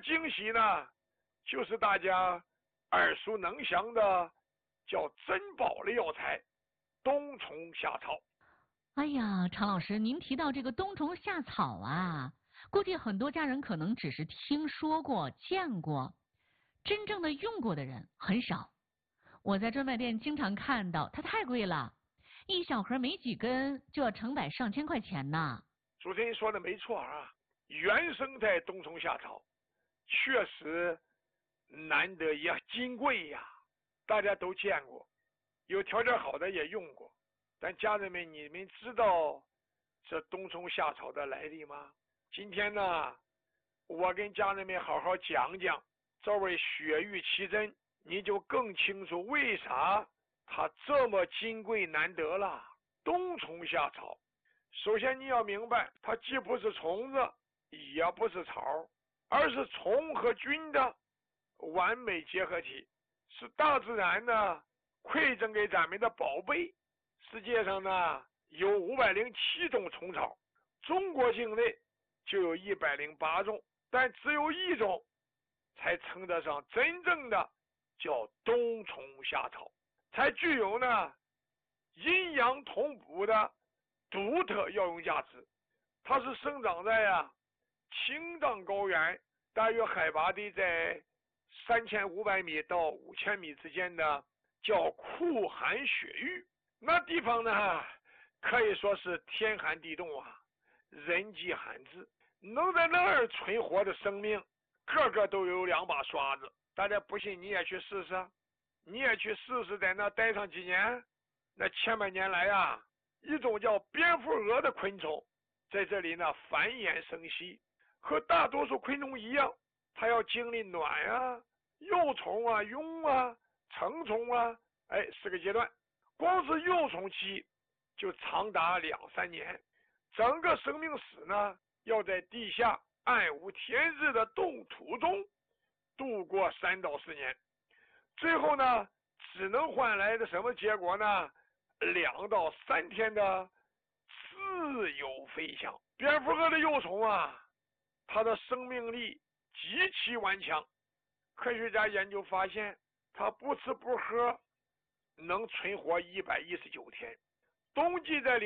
惊喜呢，就是大家耳熟能详的叫珍宝的药材冬虫夏草。 哎呀，常老师，您提到这个冬虫夏草啊，估计很多家人可能只是听说过、见过，真正的用过的人很少。我在专卖店经常看到，它太贵了，一小盒没几根就要成百上千块钱呢。 主持人说的没错啊，原生态冬虫夏草确实难得也金贵呀，大家都见过，有条件好的也用过。但家人们，你们知道这冬虫夏草的来历吗？今天呢，我跟家人们好好讲讲，这位雪域奇珍，你就更清楚为啥它这么金贵难得了。冬虫夏草，首先你要明白，它既不是虫子，也不是草，而是虫和菌的完美结合体，是大自然呢馈赠给咱们的宝贝。世界上呢有507种虫草，中国境内就有108种，但只有一种才称得上真正的叫冬虫夏草，才具有呢阴阳同补的独特药用价值。它是生长在青藏高原，大约海拔地在3500米到5000米之间的叫酷寒雪域。那地方呢可以说是天寒地冻啊，人迹罕至，能在那儿存活的生命个个都有2把刷子。大家不信你也去试试，你也去试试，在那待上几年。那千百年来一种叫蝙蝠蛾的昆虫在这里呢繁衍生息，和大多数昆虫一样，它要经历卵幼虫蛹成虫4个阶段。光是幼虫期就长达2-3年，整个生命史呢要在地下暗无天日的冻土中度过3到4年，最后呢只能换来的什么结果呢？2到3天的自由飞翔。蝙蝠蛾的幼虫它的生命力极其顽强，科学家研究发现，它不吃不喝能存活119天，冬季在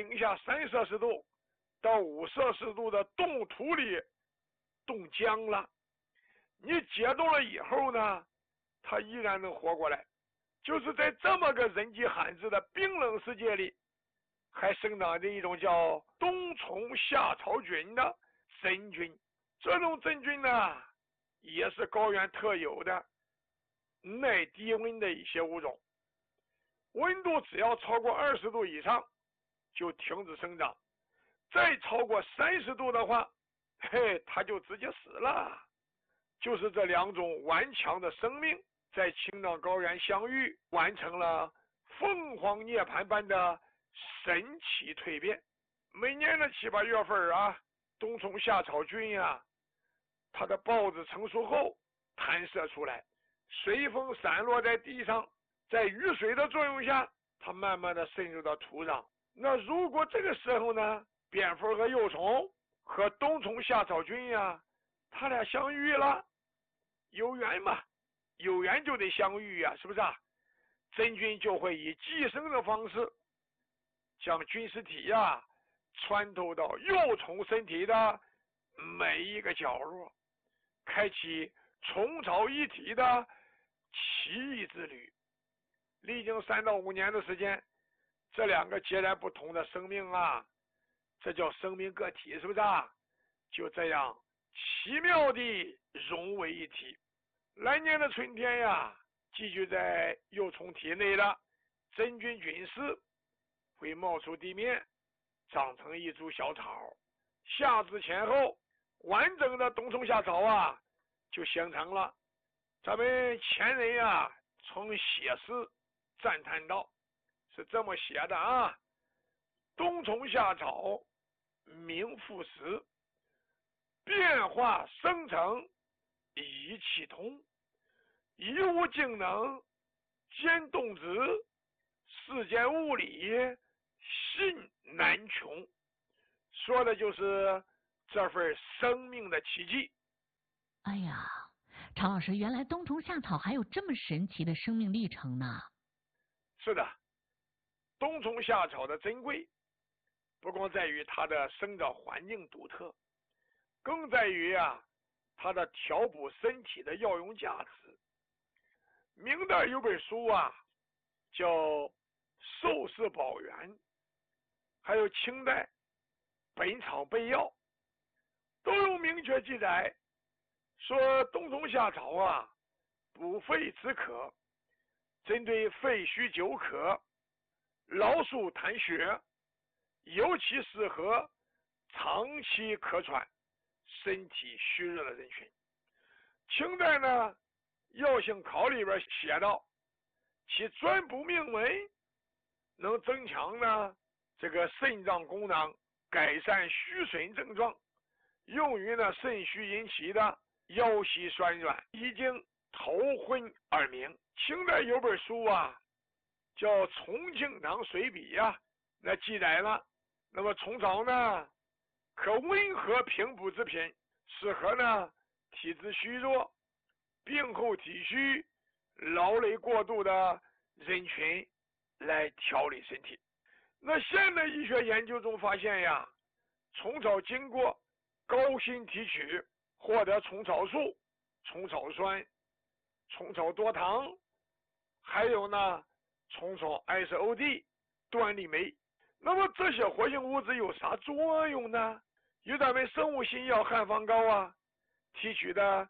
-3°C到5°C的冻土里冻僵了，你解冻了以后呢，它依然能活过来。就是在这么个人迹罕至的冰冷世界里，还生长着一种叫冬虫夏草菌的真菌。这种真菌呢也是高原特有的耐低温的一些物种，温度只要超过20度以上就停止生长，再超过30度的话它就直接死了。就是这2种顽强的生命在青藏高原相遇，完成了凤凰涅槃般的神奇蜕变。每年的7、8月份冬虫夏草菌它的孢子成熟后弹射出来，随风散落在地上，在雨水的作用下，它慢慢的渗入到土壤。那如果这个时候呢，蝙蝠和幼虫和冬虫夏草菌它俩相遇了，有缘嘛，有缘就得相遇是不是真菌就会以寄生的方式将菌丝体穿透到幼虫身体的每一个角落，开启虫草一体的奇异之旅。历经3到5年的时间，这2个截然不同的生命这叫生命个体，是不是就这样奇妙地融为一体。来年的春天寄居在幼虫体内的真菌菌丝会冒出地面，长成一株小草，夏至前后完整的冬虫夏草就形成了。咱们前人曾写诗赞叹道，是这么写的冬虫夏草名副实，变化生成一气通，一物竟能兼动植，世间物理信难穷。说的就是这份生命的奇迹。 哎呀， 常老师，原来冬虫夏草还有这么神奇的生命历程呢？ 是的，冬虫夏草的珍贵，不光在于它的生长环境独特，更在于它的调补身体的药用价值。明代有本书叫《寿氏宝源》，还有清代《本草备药》，都有明确记载，说冬虫夏草补肺止渴，针对肺虚久渴、劳数痰血，尤其适合长期咳喘、身体虚热的人群。清代呢，药性考里边写道，其专补命门，能增强这个肾脏功能，改善虚损症状，用于肾虚引起的腰膝酸软、遗精、头昏耳鸣。清代有本书叫《虫庆堂随笔》那记载了，那么虫草呢，可温和平补之品，适合体质虚弱、病后体虚、劳累过度的人群来调理身体。那现代医学研究中发现虫草经过高辛提取，获得虫草素、虫草酸、虫草多糖，还有虫草 SOD、端粒酶。那么这些活性物质有啥作用呢？有咱们生物新药汉方膏提取的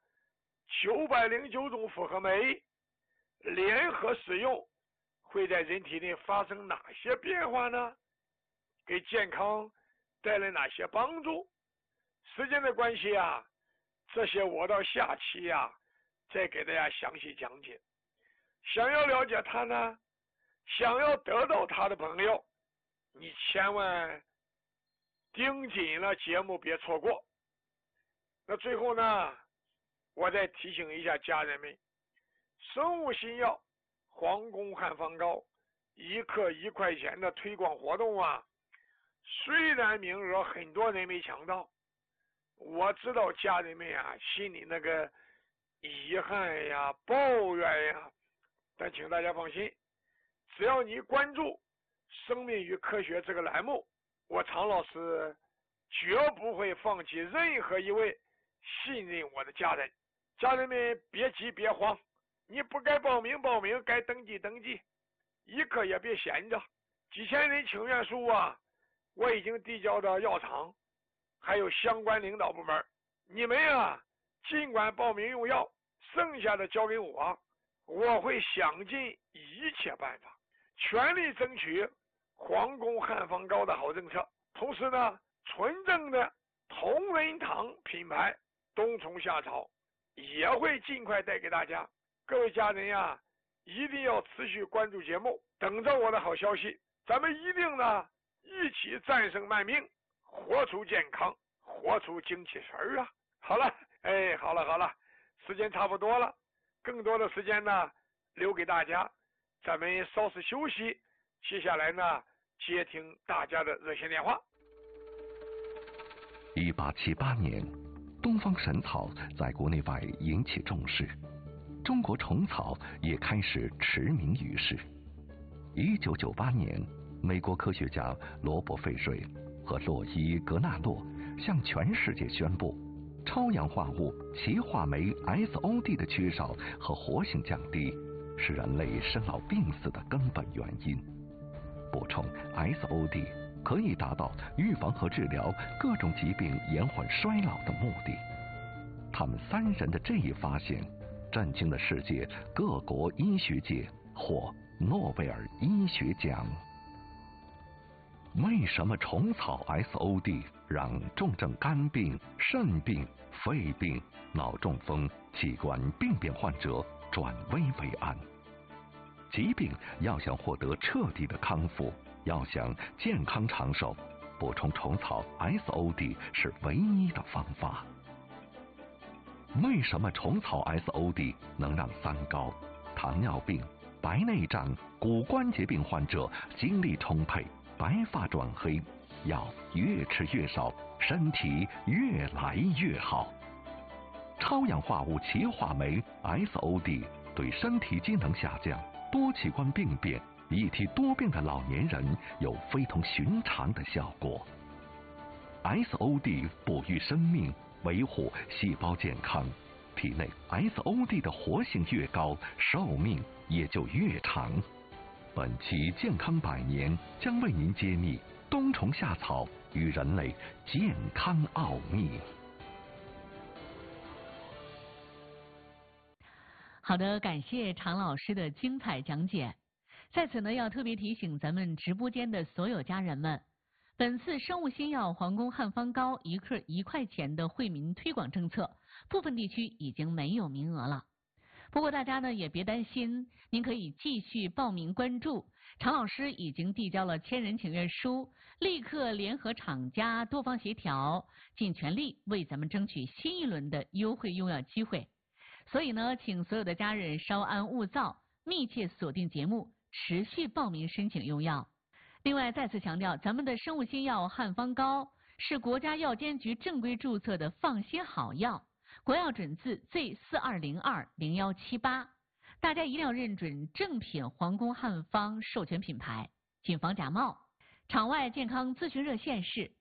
909种复合酶联合使用，会在人体内发生哪些变化呢？给健康带来哪些帮助？时间的关系这些我到下期再给大家详细讲解。想要了解它呢，想要得到它的朋友，你千万盯紧了节目，别错过。那最后呢，我再提醒一下家人们，生物新药皇宫汉方膏1克1块钱的推广活动虽然名额很多人没抢到，我知道家人们心里那个遗憾抱怨但请大家放心，只要你关注生命与科学这个栏目，我常老师绝不会放弃任何一位信任我的家人。家人们别急别慌，你不该报名报名，该登记登记，一刻也别闲着。几千人请愿书我已经递交到药厂还有相关领导部门，你们尽管报名用药，剩下的交给我，我会想尽一切办法，全力争取皇宫汉方膏的好政策。同时呢，纯正的同仁堂品牌冬虫夏草也会尽快带给大家。各位家人一定要持续关注节目，等着我的好消息。咱们一定一起战胜慢命，活出健康，活出精气神好了，好了，时间差不多了，更多的时间留给大家，咱们稍事休息，接下来接听大家的热线电话。 1878年，东方神草在国内外引起重视，中国虫草也开始驰名于世。1998年，美国科学家罗伯·费瑞和洛伊·格纳洛向全世界宣布，超氧化物歧化酶 SOD 的缺少和活性降低是人类生老病死的根本原因。补充 SOD 可以达到预防和治疗各种疾病延缓衰老的目的。他们3人的这一发现震惊了世界各国医学界，获诺贝尔医学奖。为什么虫草 SOD 让重症肝病、肾病、肺病、脑中风、器官病变患者转危为安？疾病要想获得彻底的康复，要想健康长寿，补充虫草 SOD 是唯一的方法。为什么虫草 SOD 能让三高、糖尿病、白内障、骨关节病患者精力充沛、白发转黑，药越吃越少，身体越来越好？ 超氧化物歧化酶 SOD 对身体机能下降、多器官病变、一体多病的老年人有非同寻常的效果。SOD 哺育生命，维护细胞健康，体内 SOD 的活性越高，寿命也就越长。本期健康百年将为您揭秘冬虫夏草与人类健康奥秘。 好的，感谢常老师的精彩讲解。在此呢，要特别提醒咱们直播间的所有家人们，本次生物新药皇宫汉方膏1克1块钱的惠民推广政策，部分地区已经没有名额了。不过大家呢也别担心，您可以继续报名关注。常老师已经递交了千人请愿书，立刻联合厂家多方协调，尽全力为咱们争取新一轮的优惠用药机会。所以呢，请所有的家人稍安勿躁，密切锁定节目，持续报名申请用药。另外再次强调，咱们的生物新药汉方膏是国家药监局正规注册的放心好药，国药准字 Z42020178，大家一定要认准正品皇宫汉方授权品牌，谨防假冒。场外健康咨询热线是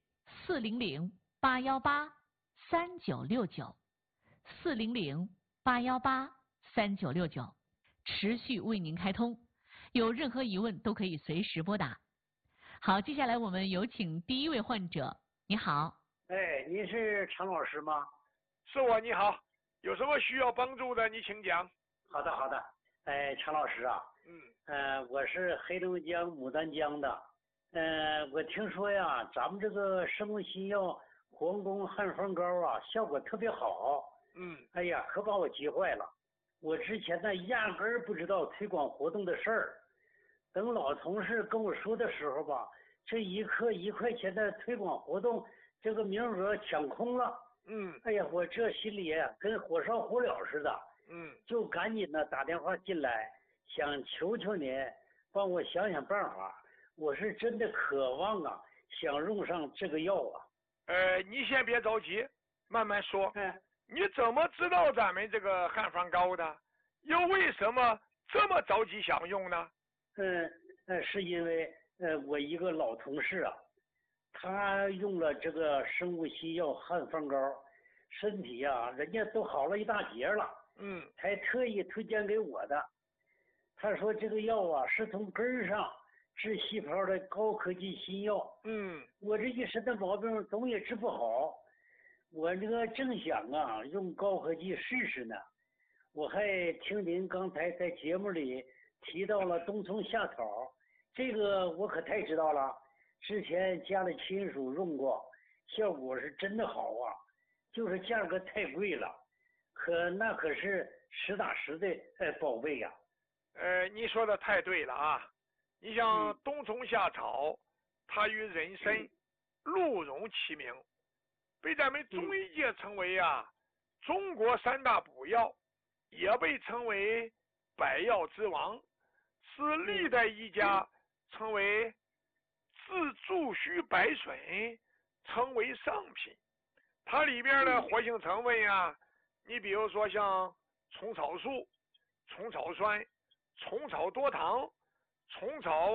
400-818-3969，400-818-3969，持续为您开通，有任何疑问都可以随时拨打。好，接下来我们有请第一位患者。你好。 哎，您是常老师吗？ 是我，你好，有什么需要帮助的，你请讲。 好的，好的。哎，常老师啊，我是黑龙江牡丹江的。我听说呀，咱们这个生物新药皇宫汉方膏啊，效果特别好。哎呀，可把我急坏了。我之前呢，压根儿不知道推广活动的事儿。等老同事跟我说的时候吧，这1克1块钱的推广活动，这个名额抢空了。哎呀，我这心里跟火烧火燎似的。就赶紧的打电话进来，想求求您帮我想想办法。我是真的渴望啊，想用上这个药啊。 你先别着急，慢慢说。你怎么知道咱们这个汉方膏的？又为什么这么着急想用呢？ 是因为我一个老同事啊，他用了这个生物新药汉方膏，身体啊人家都好了一大截了。还特意推荐给我的。他说这个药啊是从根儿上治细胞的高科技新药。我这一身的毛病总也治不好，我这个正想啊用高科技试试呢。我还听您刚才在节目里提到了冬虫夏草，这个我可太知道了，之前家里亲属用过，效果是真的好啊，就是价格太贵了，那可是实打实的宝贝呀。 你说的太对了啊！你像冬虫夏草，它与人参、鹿茸齐名，被咱们中医界称为中国3大补药，也被称为百药之王，是历代医家称为治诸虚百损，称为上品。它里边的活性成分你比如说像虫草素、虫草酸、虫草多糖、虫草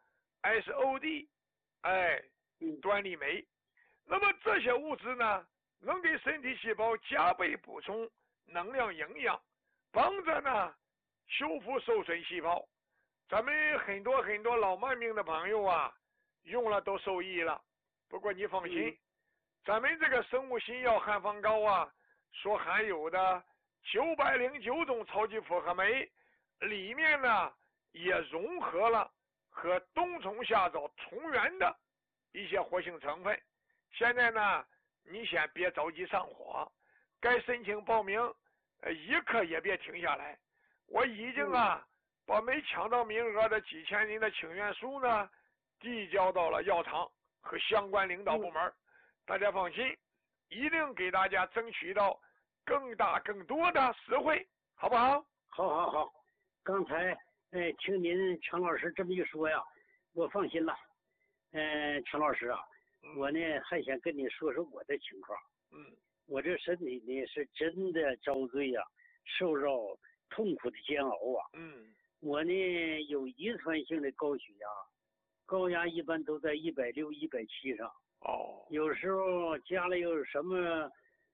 SOD，端粒酶。那么这些物质呢，能给身体细胞加倍补充能量营养，帮着呢修复受损细胞。咱们很多老慢病的朋友用了都受益了。不过你放心，咱们这个生物新药汉方膏所含有的909种超级复合酶，里面呢也融合了和冬虫夏草同源的一些活性成分。现在呢，你先别着急上火，该申请报名一刻也别停下来。我已经把没抢到名额的几千人的请愿书呢递交到了药厂和相关领导部门。大家放心，一定给大家争取到更大更多的实惠，好不好？ 好。刚才听您常老师这么一说呀，我放心了。常老师啊，我呢还想跟你说说我的情况。 我这身体呢是真的遭罪呀、受到痛苦的煎熬啊。我呢有遗传性的高血压，高压一般都在160、170上。有时候家里有什么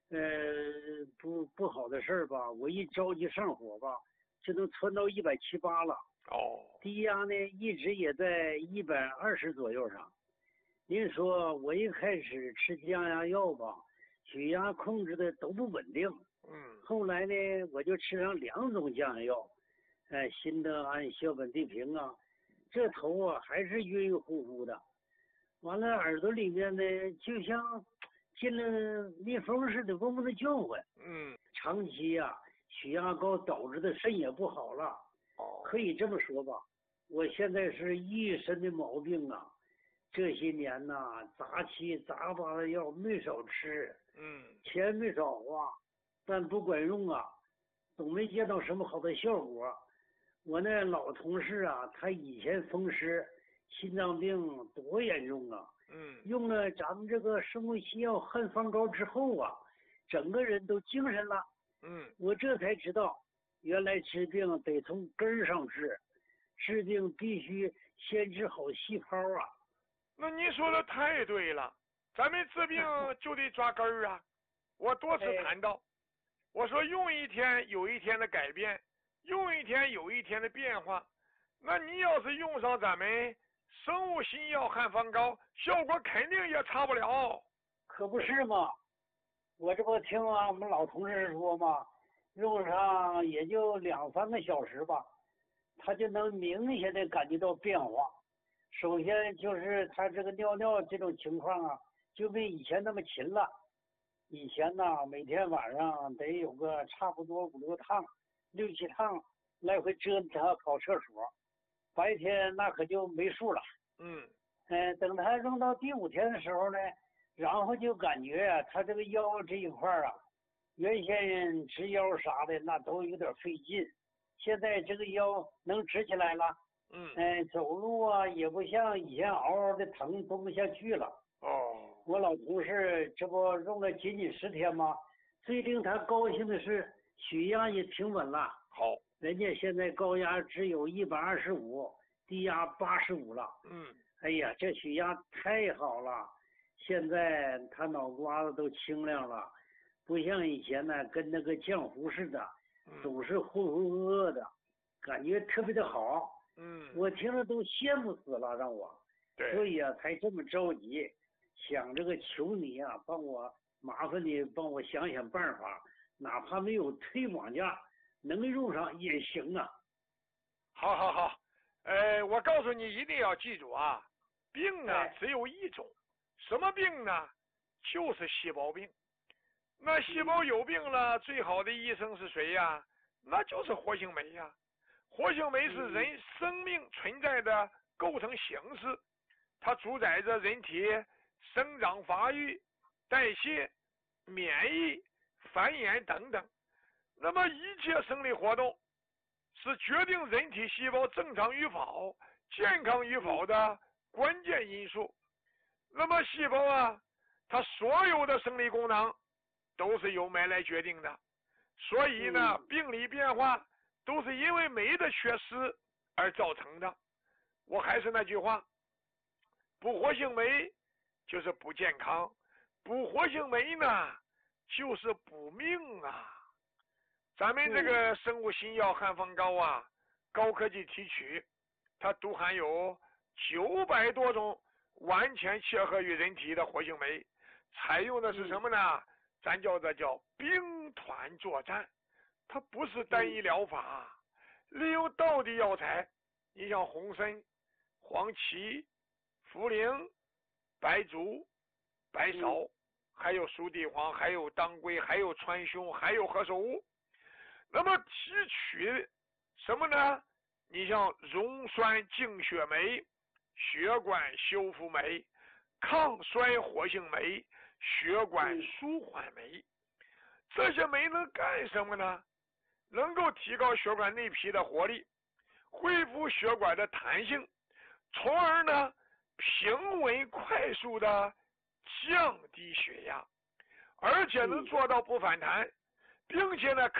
不好的事儿吧，我一着急上火吧，就能窜到170、180了。低压呢一直也在120左右上。您说我一开始吃降压药吧，血压控制的都不稳定。后来呢，我就吃上2种降压药，辛德安、硝苯地平啊，这头啊还是晕晕乎乎的。完了，耳朵里面呢就像进了蜜蜂似的，嗡嗡的叫唤。长期啊，血压高导致的肾也不好了。可以这么说吧，我现在是一身的毛病啊。这些年呐，杂七杂八的药没少吃，钱没少花，但不管用啊，总没见到什么好的效果。我那老同事啊，他以前风湿、心脏病多严重啊，用了咱们这个生物西药汉方膏之后啊，整个人都精神了。我这才知道，原来治病得从根儿上治，治病必须先治好细胞啊。 那你说的太对了，咱们治病就得抓根儿啊。我多次谈到，我说用一天有一天的改变，用一天有一天的变化。那你要是用上咱们生物新药汉方膏，效果肯定也差不了。 可不是嘛，我这不听我们老同事说嘛，用上也就2、3个小时吧，他就能明显的感觉到变化。首先就是他这个尿尿这种情况啊，就没以前那么勤了。以前呢，每天晚上得有个差不多5、6趟、6、7趟来回折腾他跑厕所，白天那可就没数了。等他用到第5天的时候呢，然后就感觉啊，他这个腰这一块啊，原先直腰啥的那都有点费劲，现在这个腰能直起来了。走路啊也不像以前嗷嗷的疼，蹲不下去了。我老同事这不用了仅仅10天吗？最令他高兴的是血压也挺稳了。 好， 人家现在高压只有125，低压85了。哎呀，这血压太好了！现在他脑瓜子都清亮了，不像以前呢，跟那个浆糊似的，总是浑浑噩噩的，感觉特别的好。我听着都羡慕死了，让我。所以啊，才这么着急，想这个求你啊，麻烦你帮我想想办法，哪怕没有推广价，能用上也行啊。 好，我告诉你，一定要记住啊，病呢只有一种，什么病呢？就是细胞病。那细胞有病了，最好的医生是谁呀？那就是活性酶呀。活性酶是人生命存在的构成形式，它主宰着人体生长发育、代谢、免疫、繁衍等等。那么一切生理活动是决定人体细胞正常与否、健康与否的关键因素。那么细胞啊，它所有的生理功能都是由酶来决定的，所以呢，病理变化都是因为酶的缺失而造成的。我还是那句话，不活性酶就是不健康，不活性酶呢就是补命啊。咱们这个生物新药汉方膏啊，高科技提取，它都含有900多种完全切合于人体的活性酶，采用的是什么呢？咱叫兵团作战，它不是单一疗法，利用道地药材，你像红参、黄芪、茯苓、白术、白芍，还有熟地黄，还有当归，还有川芎，还有何首乌。那么提取什么呢？你像溶栓净血酶、血管修复酶、抗衰活性酶、血管舒缓酶，这些酶能干什么呢？能够提高血管内皮的活力，恢复血管的弹性，从而呢平稳快速的降低血压。 而且能做到不反弹，并且呢